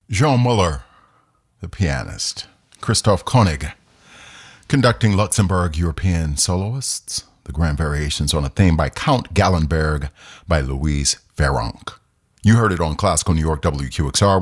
Jean Muller, the pianist. Christoph Koenig, conducting Luxembourg European soloists. The grand variations on a theme by Count Gallenberg by Louise Verronk. You heard it on Classical New York WQXR